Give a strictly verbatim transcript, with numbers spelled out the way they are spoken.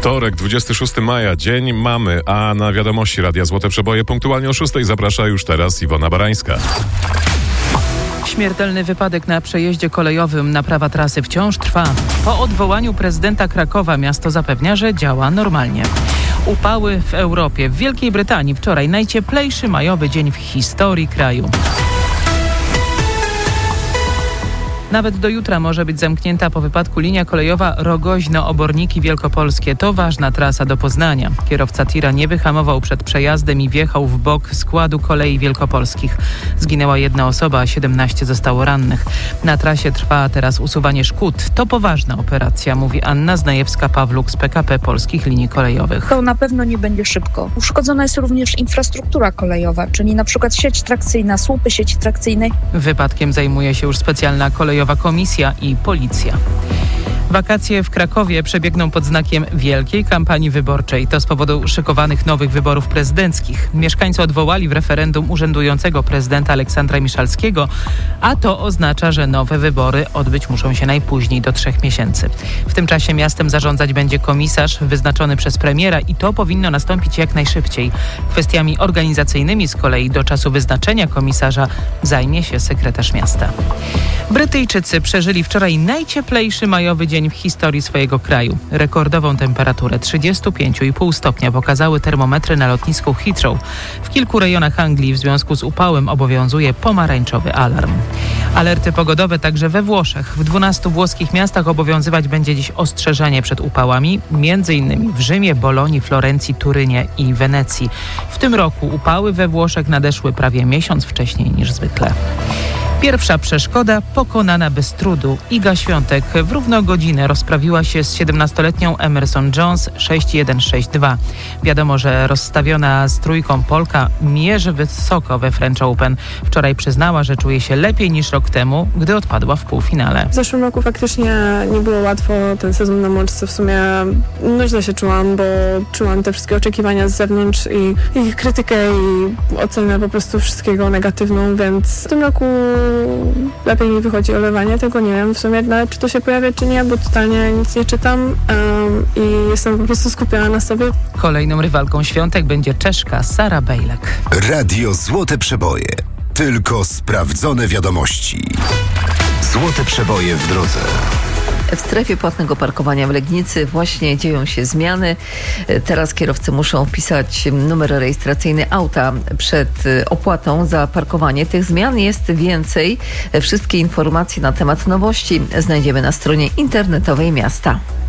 Wtorek, dwudziestego szóstego maja, dzień mamy, a na wiadomości Radia Złote Przeboje punktualnie o szóstej zaprasza już teraz Iwona Barańska. Śmiertelny wypadek na przejeździe kolejowym. Naprawa trasy wciąż trwa. Po odwołaniu prezydenta Krakowa miasto zapewnia, że działa normalnie. Upały w Europie. W Wielkiej Brytanii wczoraj najcieplejszy majowy dzień w historii kraju. Nawet do jutra może być zamknięta po wypadku linia kolejowa Rogoźno-Oborniki Wielkopolskie. To ważna trasa do Poznania. Kierowca tira nie wyhamował przed przejazdem i wjechał w bok składu kolei wielkopolskich. Zginęła jedna osoba, a siedemnaście zostało rannych. Na trasie trwa teraz usuwanie szkód. To poważna operacja, mówi Anna Znajewska-Pawluk z P K P Polskich Linii Kolejowych. To na pewno nie będzie szybko. Uszkodzona jest również infrastruktura kolejowa, czyli na przykład sieć trakcyjna, słupy sieci trakcyjnej. Wypadkiem zajmuje się już specjalna kolejowa komisja i policja. Wakacje w Krakowie przebiegną pod znakiem wielkiej kampanii wyborczej. To z powodu szykowanych nowych wyborów prezydenckich. Mieszkańcy odwołali w referendum urzędującego prezydenta Aleksandra Miszalskiego, a to oznacza, że nowe wybory odbyć muszą się najpóźniej do trzech miesięcy. W tym czasie miastem zarządzać będzie komisarz wyznaczony przez premiera i to powinno nastąpić jak najszybciej. Kwestiami organizacyjnymi z kolei do czasu wyznaczenia komisarza zajmie się sekretarz miasta. Brytyjczycy przeżyli wczoraj najcieplejszy majowy dzień w historii swojego kraju. Rekordową temperaturę trzydzieści pięć i pół stopnia pokazały termometry na lotnisku Heathrow. W kilku rejonach Anglii w związku z upałem obowiązuje pomarańczowy alarm. Alerty pogodowe także we Włoszech. W dwunastu włoskich miastach obowiązywać będzie dziś ostrzeżenie przed upałami, między innymi w Rzymie, Bolonii, Florencji, Turynie i Wenecji. W tym roku upały we Włoszech nadeszły prawie miesiąc wcześniej niż zwykle. Pierwsza przeszkoda pokonana bez trudu. Iga Świątek w równą godzinę rozprawiła się z siedemnastoletnią Emerson Jones sześć jeden sześć dwa. Wiadomo, że rozstawiona z trójką Polka mierzy wysoko we French Open. Wczoraj przyznała, że czuje się lepiej niż rok temu, gdy odpadła w półfinale. W zeszłym roku faktycznie nie było łatwo. Ten sezon na Mączce w sumie no źle się czułam, bo czułam te wszystkie oczekiwania z zewnątrz i, i krytykę i ocenę po prostu wszystkiego negatywną, więc w tym roku lepiej mi wychodzi olewanie, tylko nie wiem w sumie nawet, czy to się pojawia, czy nie, bo totalnie nic nie czytam um, i jestem po prostu skupiona na sobie. Kolejną rywalką Świątek będzie Czeszka Sara Bejlek. Radio Złote Przeboje. Tylko sprawdzone wiadomości. Złote Przeboje w drodze. W strefie płatnego parkowania w Legnicy właśnie dzieją się zmiany. Teraz kierowcy muszą wpisać numer rejestracyjny auta przed opłatą za parkowanie. Tych zmian jest więcej. Wszystkie informacje na temat nowości znajdziemy na stronie internetowej miasta.